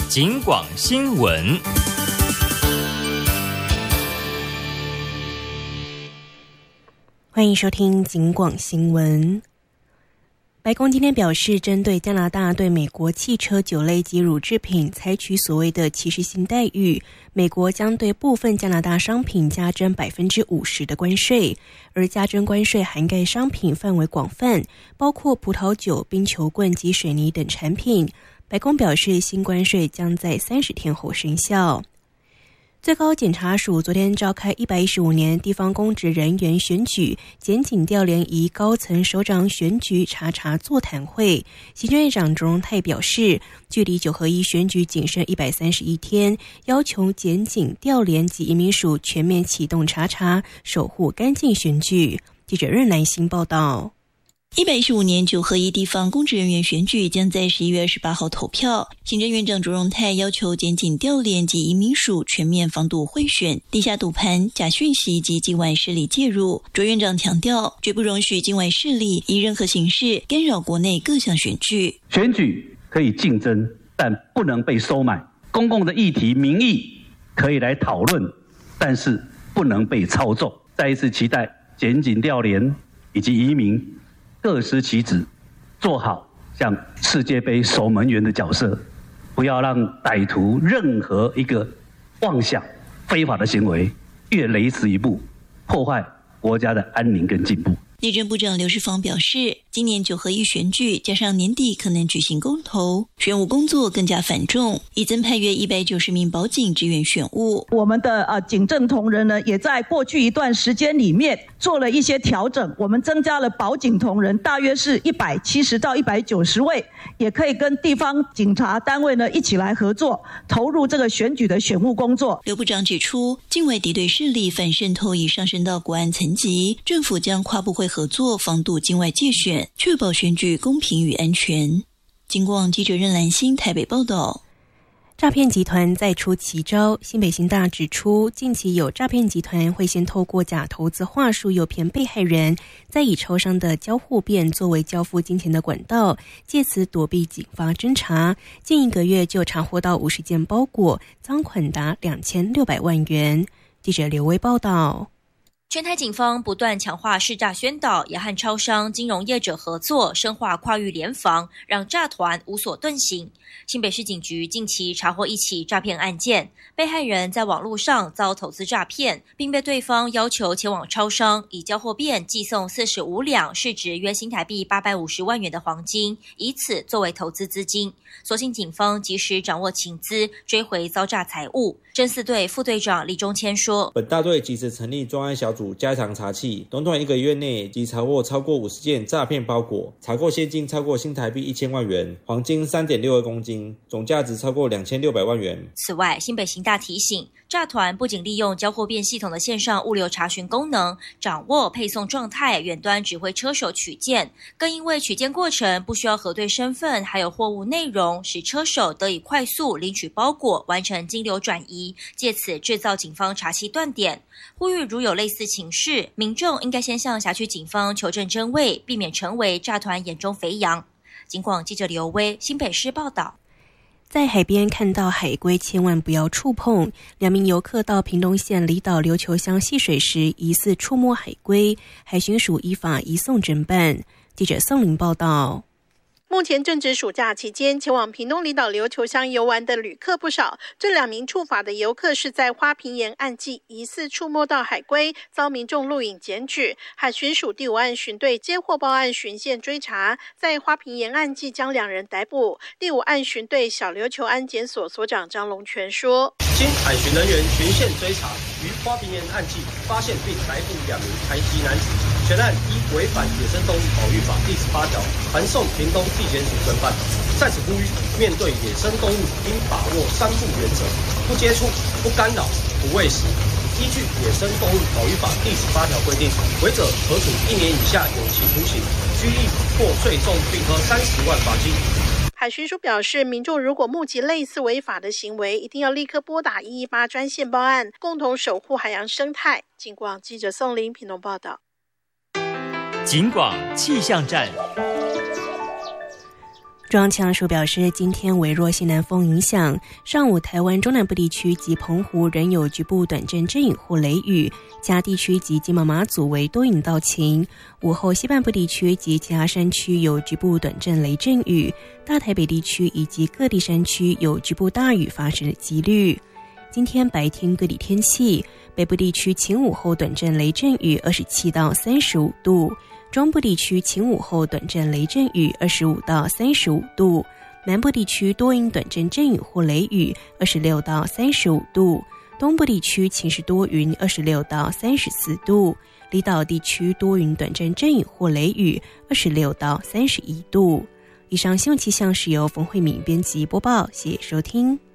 警广新闻。 欢迎收听警广新闻。白宫今天表示，针对加拿大对美国汽车、酒类及乳制品采取所谓的歧视性待遇，美国将对部分加拿大商品加征 50% 的关税，而加征关税涵盖商品范围广泛，包括葡萄酒、冰球棍及水泥等产品。白宫表示，新关税将在30天后生效。最高检察署昨天召开115年地方公职人员选举检警调联仪高层首长选举查座谈会，行政院长卓荣泰表示，距离9合1选举仅剩131天，要求检警调联及移民署全面启动查，守护干净选举。记者任南星报道。 115年9合1地方公职人员选举将在11月28号投票。行政院长卓荣泰要求检警调联及移民署全面防堵贿选、地下赌盘、假讯息及境外势力介入。卓院长强调，绝不容许境外势力以任何形式干扰国内各项选举。 选举可以竞争，但不能被收买。公共的议题、民意可以来讨论，但是不能被操纵。再一次期待检警调联以及移民各司其职，做好像世界杯守门员的角色，不要让歹徒任何一个妄想非法的行为越雷池一步，破坏国家的安宁跟进步。 内政部长刘世芳表示，今年9合1选举加上年底可能举行公投，选务工作更加繁重，已增派约190名保警支援选务。 我们的警政同仁呢，也在过去一段时间里面做了一些调整，我们增加了保警同仁，大约是170到190位，也可以跟地方警察单位呢一起来合作，投入这个选举的选务工作。 刘部长指出，境外敌对势力反渗透已上升到国安层级，政府将跨部会合作防堵境外介选，确保选举公平与安全。警广记者任兰心台北报道。 诈骗集团再出奇招，新北刑大指出，近期有诈骗集团会先透过假投资话术诱骗被害人，再以超商的交互便作为交付金钱的管道，借此躲避警方侦查。近1个月就查获到50件包裹，赃款达2600万元。记者刘威报道。 全台警方不断强化识诈宣导，也和超商、金融业者合作，深化跨域联防，让诈团无所遁形。新北市警局近期查获一起诈骗案件，被害人在网络上遭投资诈骗，并被对方要求前往超商以交货便寄送45两市值约新台币850万元的黄金，以此作为投资资金。所幸警方及时掌握情资，追回遭诈财物。侦4队副队长李忠谦说， 本大队及时成立专案小组加强查缉，短1个月内即查获超过50件诈骗包裹，查获现金超过新台币1000万元，黄金3.62公斤，总价值超过2600万元。 此外，新北刑大提醒，诈团不仅利用交货便系统的线上物流查询功能，掌握配送状态，远端指挥车手取件，更因为取件过程不需要核对身份还有货物内容，使车手得以快速领取包裹，完成金流转移，借此制造警方查缉断点。呼吁如有类似情事，民众应该先向辖区警方求证真伪，避免成为诈团眼中肥羊。警广记者刘威新北市报道。 在海边看到海龟千万不要触碰。2名游客到屏东县离岛琉球乡戏水时疑似触摸海龟，海巡署依法移送侦办。记者宋玲报道。 目前正值暑假期间，前往屏东离岛琉球乡游玩的旅客不少。这2名触法的游客是在花瓶岩岸际疑似触摸到海龟，遭民众录影检举。海巡署第5岸巡队接获报案，循线追查，在花瓶岩岸际将2人逮捕。第5岸巡队小琉球安检所所长张龙全说， 经海巡人员循线追查，于花瓶岩岸际发现并逮捕2名台籍男子，全案依违反野生动物保育法第18条函送屏东地检署侦办。在此呼吁，面对野生动物应把握3不原则：不接触、不干扰、不喂食。依据野生动物保育法第18条规定，违者可处1年以下有期徒刑、拘役或最重并科30万罚金。 海巡署表示，民众如果目击类似违法的行为，一定要立刻拨打118专线报案，共同守护海洋生态。警广记者宋玲屏东报道。 警广气象站。 中央气象署表示，今天微弱西南风影响，上午台湾中南部地区及澎湖仍有局部短阵阵雨或雷雨，其他地区及金门马祖为多云到晴。午后西半部地区及其他山区有局部短阵雷阵雨，大台北地区以及各地山区有局部大雨发生的几率。今天白天各地天气，北部地区晴午后短阵雷阵雨27到35度，中部地区晴午后短阵雷阵雨25到35度，南部地区多云短阵阵雨或雷雨26到35度，东部地区晴时多云26到34度，离岛地区多云短阵阵雨或雷雨26到31度。以上新闻气象是由冯慧敏编辑播报，谢谢收听。